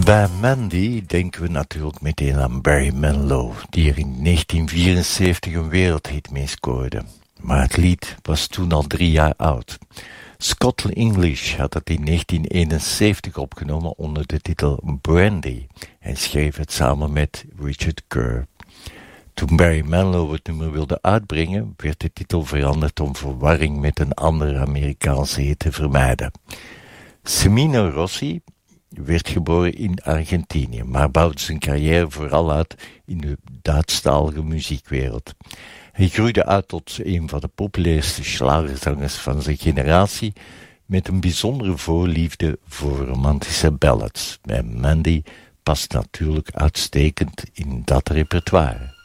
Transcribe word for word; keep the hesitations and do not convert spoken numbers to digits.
Bij Mandy denken we natuurlijk meteen aan Barry Manilow, die er in negentien vierenzeventig een wereldhit mee scoorde. Maar het lied was toen al drie jaar oud. Scott English had het in negentien eenenzeventig opgenomen onder de titel Brandy en schreef het samen met Richard Kerr. Toen Barry Manilow het nummer wilde uitbrengen, werd de titel veranderd om verwarring met een andere Amerikaanse hit te vermijden. Semino Rossi werd geboren in Argentinië, maar bouwde zijn carrière vooral uit in de Duitsstalige muziekwereld. Hij groeide uit tot een van de populairste schlagerzangers van zijn generatie, met een bijzondere voorliefde voor romantische ballads. En Mandy past natuurlijk uitstekend in dat repertoire.